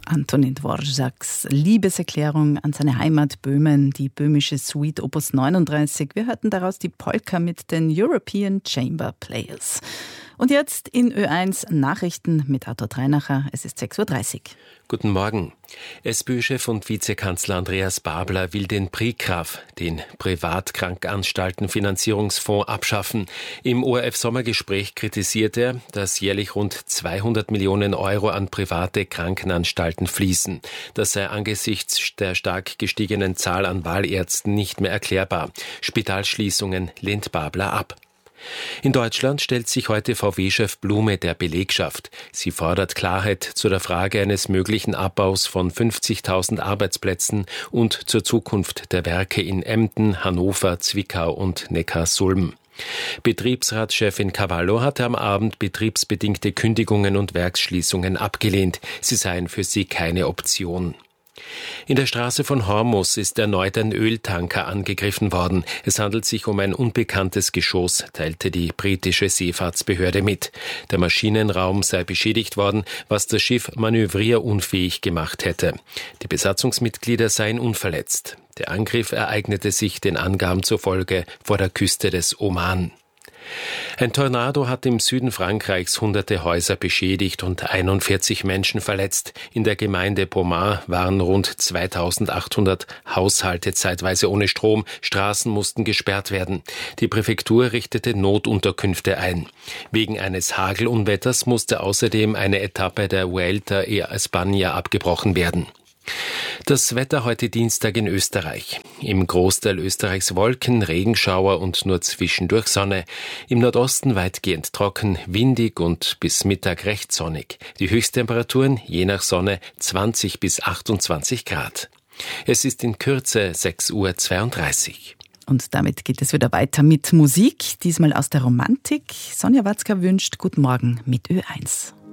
Antonin Dvořáks Liebeserklärung an seine Heimat Böhmen, die böhmische Suite Opus 39. Wir hörten daraus die Polka mit den European Chamber Players. Und jetzt in Ö1 Nachrichten mit Arthur Treinacher. Es ist 6.30 Uhr. Guten Morgen. SPÖ-Chef und Vizekanzler Andreas Babler will den PRIKRAF, den Privatkrankenanstaltenfinanzierungsfonds, abschaffen. Im ORF-Sommergespräch kritisiert er, dass jährlich rund 200 Millionen Euro an private Krankenanstalten fließen. Das sei angesichts der stark gestiegenen Zahl an Wahlärzten nicht mehr erklärbar. Spitalschließungen lehnt Babler ab. In Deutschland stellt sich heute VW-Chef Blume der Belegschaft. Sie fordert Klarheit zu der Frage eines möglichen Abbaus von 50.000 Arbeitsplätzen und zur Zukunft der Werke in Emden, Hannover, Zwickau und Neckarsulm. Betriebsratschefin Cavallo hatte am Abend betriebsbedingte Kündigungen und Werksschließungen abgelehnt. Sie seien für sie keine Option. In der Straße von Hormuz ist erneut ein Öltanker angegriffen worden. Es handelt sich um ein unbekanntes Geschoss, teilte die britische Seefahrtsbehörde mit. Der Maschinenraum sei beschädigt worden, was das Schiff manövrierunfähig gemacht hätte. Die Besatzungsmitglieder seien unverletzt. Der Angriff ereignete sich den Angaben zufolge vor der Küste des Oman. Ein Tornado hat im Süden Frankreichs hunderte Häuser beschädigt und 41 Menschen verletzt. In der Gemeinde Pommard waren rund 2800 Haushalte zeitweise ohne Strom. Straßen mussten gesperrt werden. Die Präfektur richtete Notunterkünfte ein. Wegen eines Hagelunwetters musste außerdem eine Etappe der Vuelta a España abgebrochen werden. Das Wetter heute Dienstag in Österreich. Im Großteil Österreichs Wolken, Regenschauer und nur zwischendurch Sonne. Im Nordosten weitgehend trocken, windig und bis Mittag recht sonnig. Die Höchsttemperaturen je nach Sonne 20 bis 28 Grad. Es ist in Kürze 6.32 Uhr. Und damit geht es wieder weiter mit Musik, diesmal aus der Romantik. Sonja Watzka wünscht Guten Morgen mit Ö1.